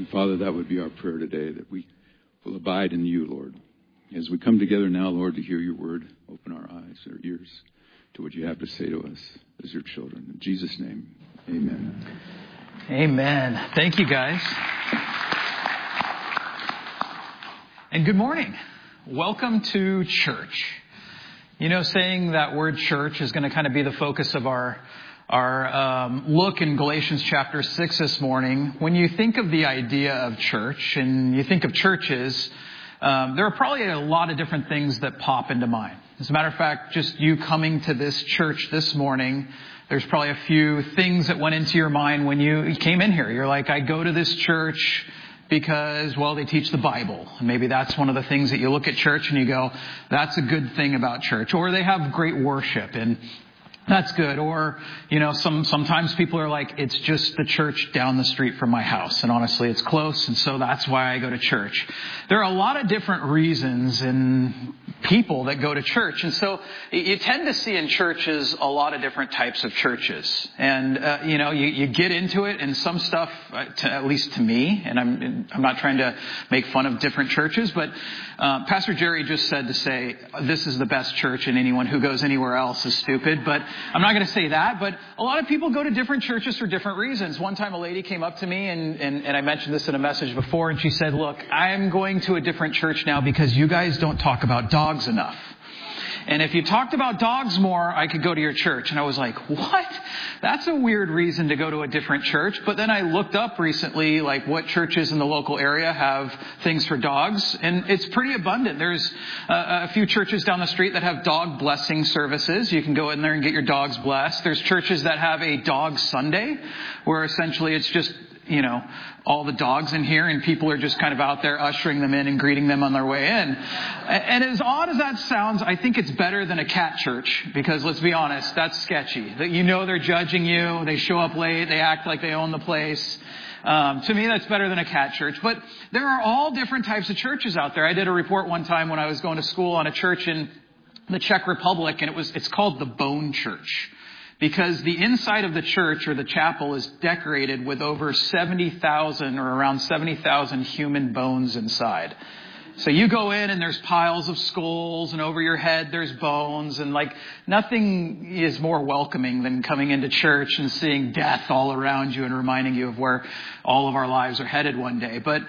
Father, that would be our prayer today, that we will abide in you, Lord. As we come together now, Lord, to hear your word, open our eyes, our ears to what you have to say to us as your children. In Jesus' name, amen. Amen. Thank you, guys. And good morning. Welcome to church. You know, saying that word church is going to kind of be the focus of our look in Galatians chapter 6 this morning. When you think of the idea of church and you think of churches, there are probably a lot of different things that pop into mind. As a matter of fact, just you coming to this church this morning, there's probably a few things that went into your mind when you came in here. You're like, I go to this church because, well, they teach the Bible. And maybe that's one of the things that you look at church and you go, that's a good thing about church. Or they have great worship and that's good. Or, you know, sometimes people are like, it's just the church down the street from my house. And honestly, it's close. And so that's why I go to church. There are a lot of different reasons and people that go to church. And so you tend to see in churches a lot of different types of churches. And, you get into it and some stuff, at least to me, and I'm not trying to make fun of different churches, but Pastor Jerry just said to say, this is the best church and anyone who goes anywhere else is stupid. But I'm not going to say that, but a lot of people go to different churches for different reasons. One time a lady came up to me and I mentioned this in a message before and she said, look, I'm going to a different church now because you guys don't talk about dogs enough. And if you talked about dogs more, I could go to your church. And I was like, what? That's a weird reason to go to a different church. But then I looked up recently, like what churches in the local area have things for dogs. And it's pretty abundant. There's a few churches down the street that have dog blessing services. You can go in there and get your dogs blessed. There's churches that have a dog Sunday where essentially it's just, all the dogs in here and people are just kind of out there ushering them in and greeting them on their way in. And as odd as that sounds, I think it's better than a cat church because let's be honest, that's sketchy. That they're judging you, they show up late, they act like they own the place. To me, that's better than a cat church. But there are all different types of churches out there. I did a report one time when I was going to school on a church in the Czech Republic and it's called the Bone Church. Because the inside of the church or the chapel is decorated with over 70,000 or around 70,000 human bones inside. So you go in and there's piles of skulls and over your head there's bones and like nothing is more welcoming than coming into church and seeing death all around you and reminding you of where all of our lives are headed one day. But,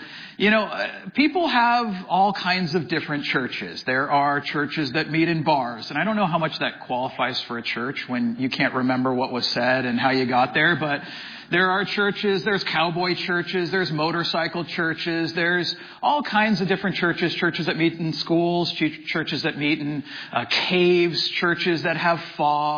people have all kinds of different churches. There are churches that meet in bars. And I don't know how much that qualifies for a church when you can't remember what was said and how you got there. But there are churches, there's cowboy churches, there's motorcycle churches, there's all kinds of different churches that meet in schools, churches that meet in caves, churches that have fog.